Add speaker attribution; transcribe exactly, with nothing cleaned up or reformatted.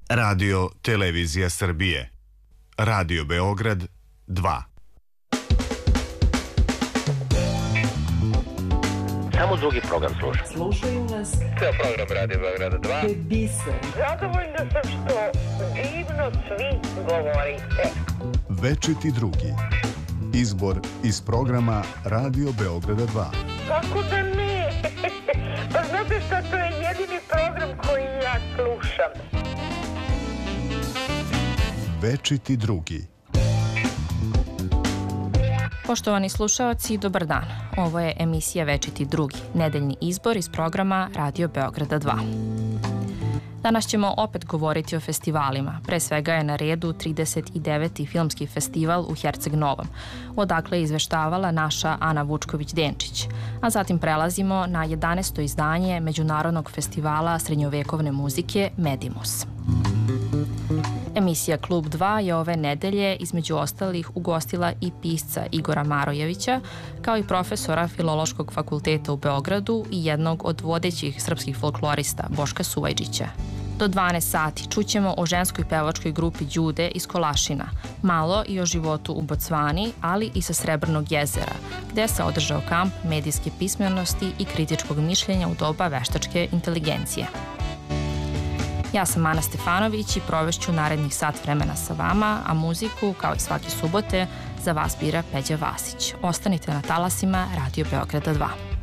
Speaker 1: Radio Televizija Srbije. Radio Beograd dva.
Speaker 2: Samo drugi program slušam.
Speaker 3: Slušaju nas.
Speaker 2: Ceo program Radio Beograda dva.
Speaker 3: To je biser.
Speaker 4: Zadovoljna sam što divno svi govorite.
Speaker 5: Večiti drugi. Izbor iz programa Radio Beograda dva.
Speaker 4: Kako da ne? Pa znate šta, to je jedini program koji ja slušam.
Speaker 5: Večiti drugi.
Speaker 6: Poštovani slušaoci, dobar dan. Ovo je emisija Večiti drugi, nedeljni izbor iz programa Radio Beograda dva. Danas ćemo opet govoriti o festivalima. Pre svega je na redu trideset deveti filmski festival u Herceg Novom, odakle je izveštavala naša Ana Vučković-Denčić. A zatim prelazimo na jedanaesto izdanje Međunarodnog festivala srednjovekovne muzike Medimus. Emisija Klub dva je ove nedelje između ostalih ugostila i pisca Igora Marojevića, kao i profesora Filološkog fakulteta u Beogradu i jednog od vodećih srpskih folklorista Boška Suvajđića. Do dvanaest sati čućemo o ženskoj pevačkoj grupi Đude iz Kolašina, malo i o životu u Bocvani, ali i sa Srebrnog jezera, gde se održao kamp medijske pismenosti i kritičkog mišljenja u doba veštačke inteligencije. Ja sam Ana Stefanović i provešću narednih sat vremena sa vama, a muziku, kao i svake subote, za vas bira Peđa Vasić. Ostanite na talasima Radio Beograda dva.